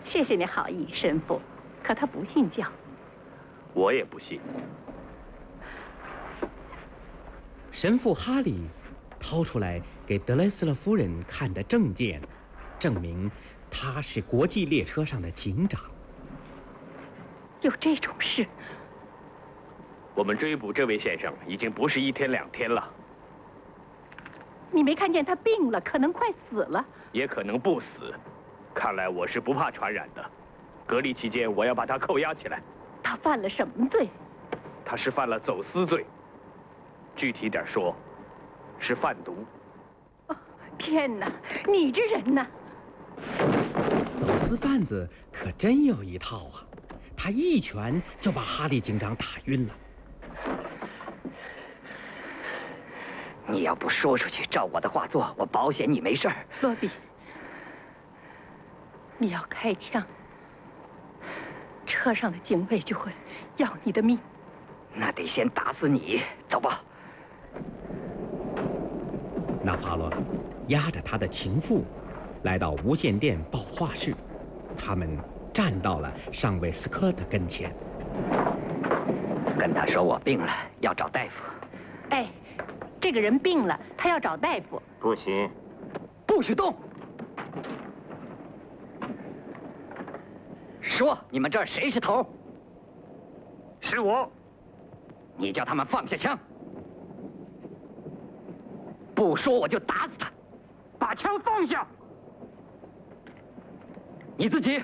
谢谢你好意，神父。可他不信教。 我也不信。 神父哈里掏出来给德雷斯勒夫人看的证件，证明他是国际列车上的警长。 有这种事？ 我们追捕这位先生已经不是1天2天了。 你没看见他病了，可能快死了， 也可能不死。看来我是不怕传染的。隔离期间，我要把他扣押起来。 他犯了什么罪？ 他是犯了走私罪，具体点说，是贩毒。 哦，天哪，你这人呐！ 走私贩子可真有一套啊！他一拳就把哈利警长打晕了。 你要不说出去，照我的话做，我保险你没事儿。 罗比，你要开枪，车上的警卫就会要你的命。 那得先打死你。走吧。 纳法罗押着他的情妇，来到无线电报话室。他们站到了上尉斯科特跟前， 跟他说我病了，要找大夫。 哎，这个人病了，他要找大夫。 不行， 不许动！说，你们这儿谁是头？ 是我。 你叫他们放下枪。不说我就打死他。 把枪放下。 你自己。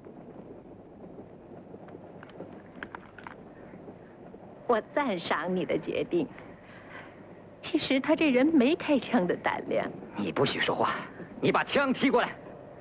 我赞赏你的决定。其实他这人没开枪的胆量。 你不许说话，你把枪提过来。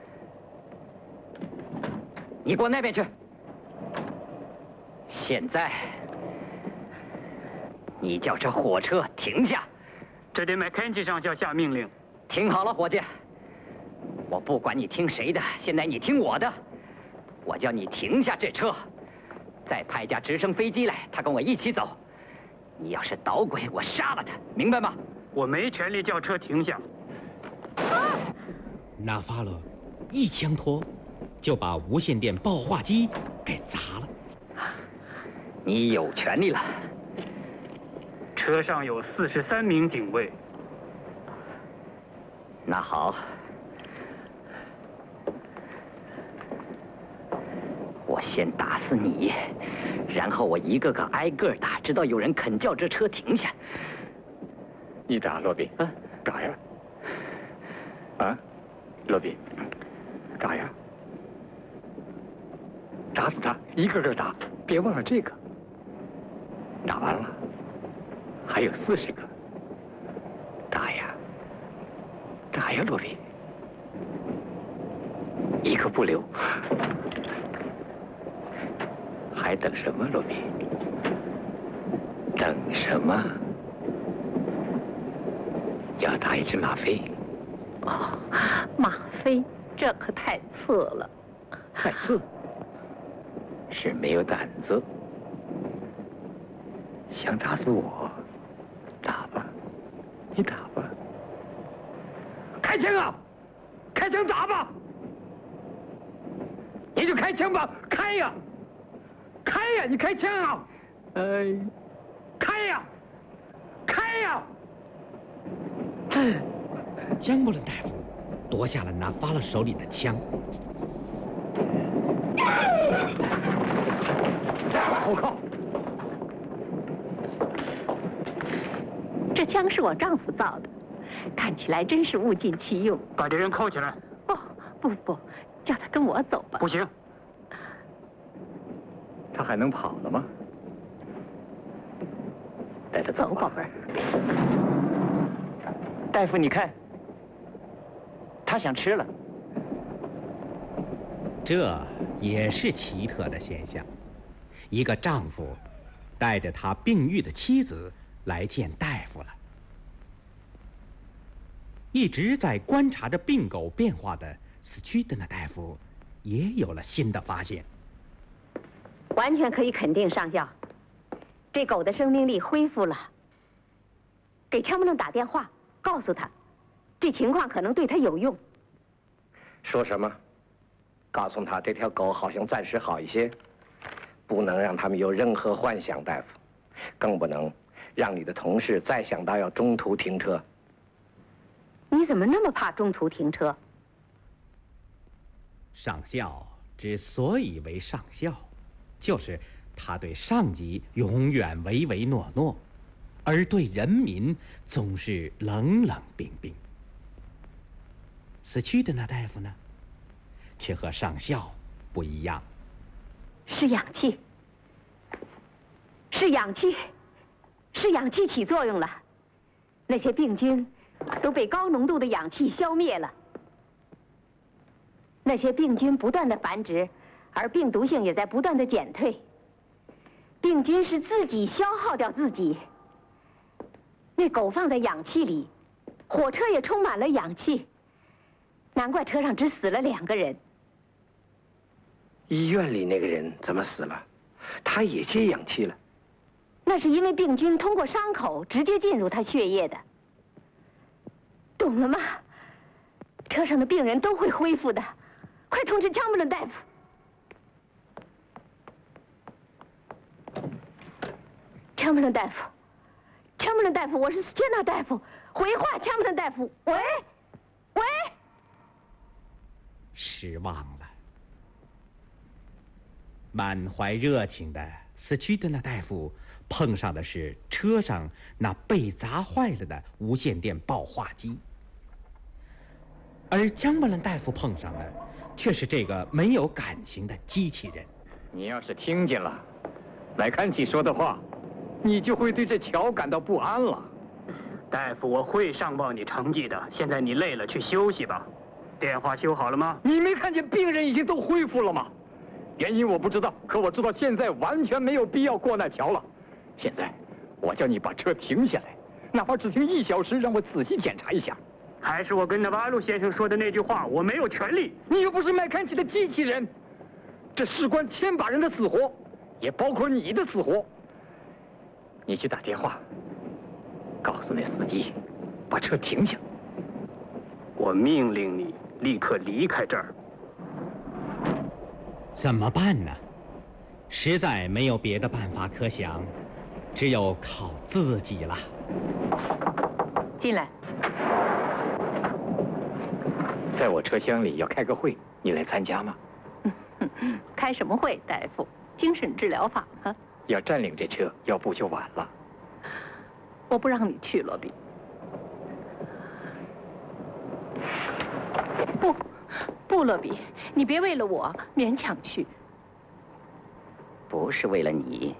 你过那边去。现在，你叫这火车停下。 这得麦肯齐上校下命令。 听好了，伙计，我不管你听谁的，现在你听我的。我叫你停下这车，再派架直升飞机来，他跟我一起走。你要是捣鬼，我杀了他，明白吗？ 我没权利叫车停下。 纳法罗一枪托，就把无线电报话机给砸了。 你有权利了。 车上有43名警卫。 那好，我先打死你，然后我一个个挨个打，直到有人肯叫这车停下。 你打罗宾？啊，打呀！啊，罗宾，打呀！打死他，一个个打，别忘了这个。打完了，还有40个。打呀！打呀，罗宾！一个不留。还等什么，罗宾？等什么？要打一只吗啡？ 哦，吗啡，这可太次了。 太次？是没有胆子。想打死我，打吧，你打吧。开枪啊！开枪打吧！你就开枪吧，开呀！开呀！你开枪啊！开呀！开呀！ 江伯伦大夫夺下了拿发了手里的枪。 后靠！ 这枪是我丈夫造的，看起来真是物尽其用。 把这人铐起来。 哦，不，叫他跟我走吧。 不行。 他还能跑了吗？带他走， 宝贝儿。 大夫，你看，他想吃了。 这也是奇特的现象。一个丈夫带着他病愈的妻子来见大夫了。一直在观察着病狗变化的斯屈德纳大夫也有了新的发现。 完全可以肯定，上校，这狗的生命力恢复了。给枪木伦打电话，告诉他，这情况可能对他有用。 说什么？ 告诉他这条狗好像暂时好一些，不能让他们有任何幻想，大夫，更不能让你的同事再想到要中途停车。 你怎么那么怕中途停车？ 上校之所以为上校，就是他对上级永远唯唯诺诺，而对人民总是冷冷冰冰。死去的那大夫呢，却和上校不一样。 是氧气，是氧气，是氧气起作用了。那些病菌都被高浓度的氧气消灭了。那些病菌不断的繁殖，而病毒性也在不断的减退。病菌是自己消耗掉自己。那狗放在氧气里，火车也充满了氧气，难怪车上只死了2个人。 医院里那个人怎么死了？他也接氧气了。 那是因为病菌通过伤口直接进入他血液的。懂了吗？车上的病人都会恢复的，快通知枪姆伦大夫。枪姆伦大夫，枪姆伦大夫，我是斯切纳大夫，回话，枪姆伦大夫，喂，喂。 失望了。满怀热情的死去的那大夫碰上的是车上那被砸坏了的无线电报话机，而江伯伦大夫碰上的却是这个没有感情的机器人。 你要是听见了麦坎齐说的话，你就会对这桥感到不安了。 大夫，我会上报你成绩的。现在你累了，去休息吧。电话修好了吗？ 你没看见病人已经都恢复了吗？原因我不知道，可我知道现在完全没有必要过那桥了。现在，我叫你把车停下来，哪怕只停1小时，让我仔细检查一下。 还是我跟纳瓦鲁先生说的那句话，我没有权利。 你又不是麦坎齐的机器人，这事关千把人的死活，也包括你的死活。你去打电话，告诉那司机，把车停下。 我命令你立刻离开这儿。 怎么办呢？实在没有别的办法可想，只有靠自己了。 进来。 在我车厢里要开个会，你来参加吗？ 开什么会，大夫？精神治疗法啊？ 要占领这车，要不就晚了。 我不让你去，罗比。不，罗比，你别为了我勉强去。 不是为了你，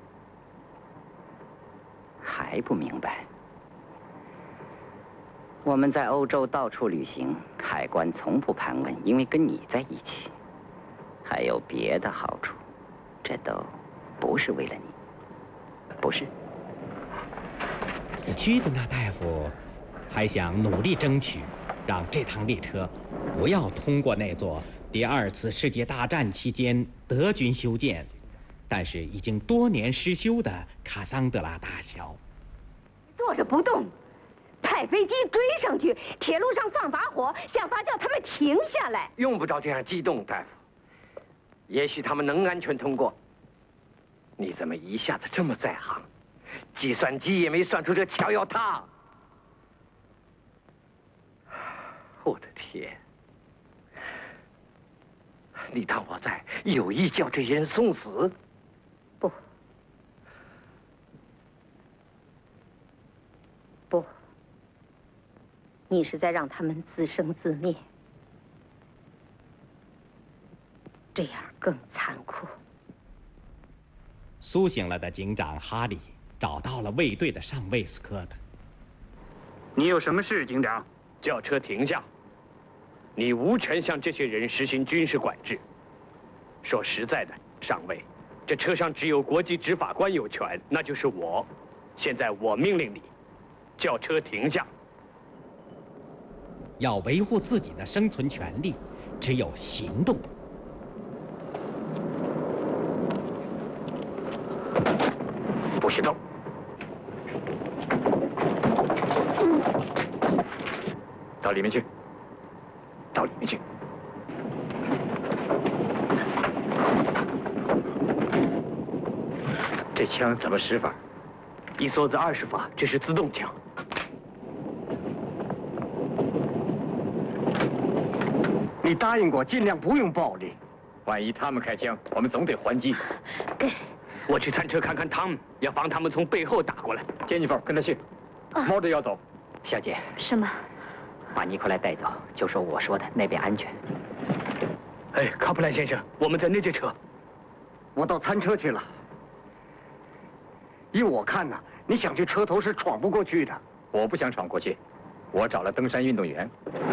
还不明白？我们在欧洲到处旅行，海关从不盘问，因为跟你在一起，还有别的好处，这都不是为了你，不是。 死去的那大夫还想努力争取，让这趟列车不要通过那座第2次世界大战期间德军修建，但是已经多年失修的卡桑德拉大桥。 坐着不动，派飞机追上去，铁路上放把火，想法叫他们停下来。 用不着这样激动，大夫。也许他们能安全通过。你怎么一下子这么在行？计算机也没算出这桥要塌。我的天！你当我在有意叫这些人送死？ 不，你是在让他们自生自灭，这样更残酷。 苏醒了的警长哈利找到了卫队的上尉斯科特。 你有什么事，警长？ 叫车停下！你无权向这些人实行军事管制。说实在的，上尉，这车上只有国际执法官有权，那就是我。现在我命令你，叫车停下。 要维护自己的生存权利，只有行动。 不许动！到里面去，到里面去。 这枪怎么使法？ 一梭子20发，这是自动枪。 你答应过尽量不用暴力。 万一他们开枪，我们总得还击。 我去餐车看看汤姆，要防他们从背后打过来。 杰尼弗，跟他去。猫着要走。 小姐， 什么？ 把尼克莱带走，就说我说的那边安全。 哎，卡普兰先生，我们在那节车。 我到餐车去了。依我看呐，你想去车头是闯不过去的。 我不想闯过去，我找了登山运动员。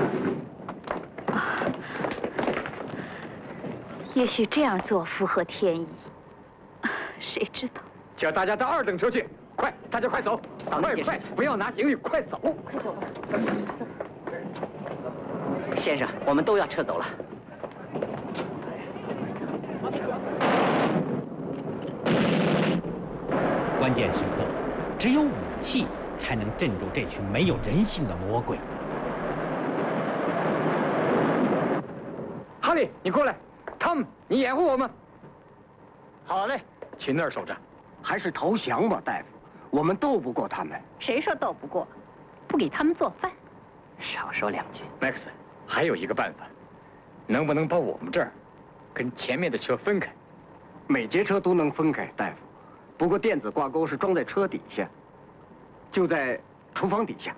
也许这样做符合天意，谁知道？ 叫大家到2等车去，快，大家快走，快，不要拿行李，快走！ 快走吧。 先生，我们都要撤走了。 关键时刻，只有武器才能镇住这群没有人性的魔鬼。 哈利，你过来。汤姆，你掩护我们。好嘞，去那儿守着。 还是投降吧，大夫。我们斗不过他们。 谁说斗不过？不给他们做饭。 少说2句。 麦克斯，还有一个办法，能不能把我们这儿跟前面的车分开？ 每节车都能分开，大夫。不过电子挂钩是装在车底下，就在厨房底下。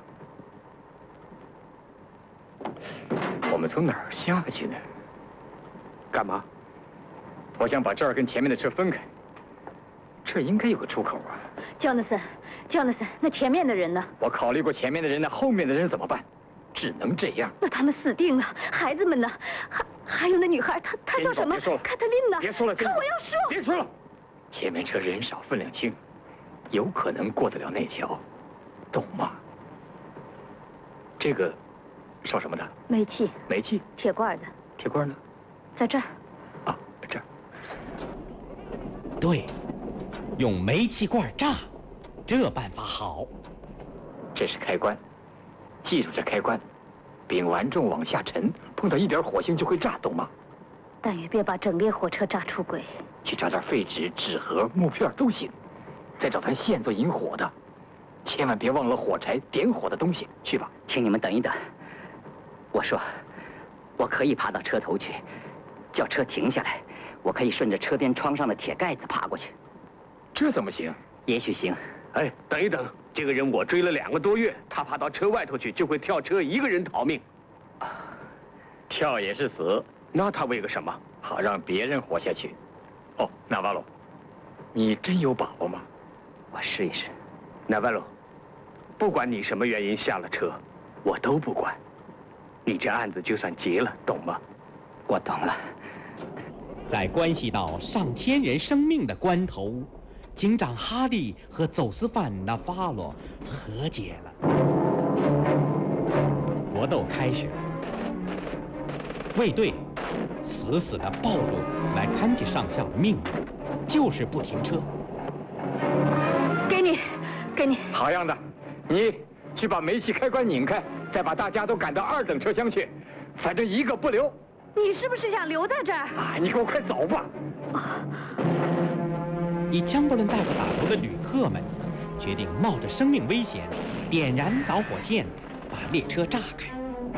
我们从哪儿下去呢？ 干嘛？ 我想把这儿跟前面的车分开，这应该有个出口啊。 乔纳森，那前面的人呢？ 我考虑过前面的人呢，后面的人怎么办？只能这样。 那他们死定了，孩子们呢？还有那女孩，她叫什么？ 别说了， 卡特琳娜。 别说了， 看我要说。 别说了，前面车人少分量轻，有可能过得了那桥，懂吗？这个烧什么的？ 煤气。 煤气。 铁罐的。 铁罐呢？ 在这儿。 啊，这儿。 对，用煤气罐炸，这办法好。 这是开关，记住这开关。丙烷重往下沉，碰到一点火星就会炸，懂吗？ 但也别把整列火车炸出轨。 去找点废纸、纸盒、木片都行，再找条线做引火的，千万别忘了火柴点火的东西。去吧， 请你们等一等。我说，我可以爬到车头去，叫车停下来，我可以顺着车边窗上的铁盖子爬过去。 这怎么行？ 也许行。 哎，等一等，这个人我追了2个多月，他爬到车外头去就会跳车，一个人逃命。 跳也是死， 那他为个什么？ 好让别人活下去。哦，纳瓦罗，你真有把握吗？ 我试一试。 纳瓦罗，不管你什么原因下了车，我都不管。你这案子就算结了，懂吗？ 我懂了。 在关系到上千人生命的关头，警长哈利和走私犯纳法罗和解了。搏斗开始了，卫队死死地抱住来看吉上校的命令，就是不停车。 给你。 好样的，你去把煤气开关拧开，再把大家都赶到2等车厢去，反正一个不留。 你是不是想留在这儿？ 啊，你给我快走吧！ 以江伯伦大夫打头的旅客们决定冒着生命危险，点燃导火线，把列车炸开。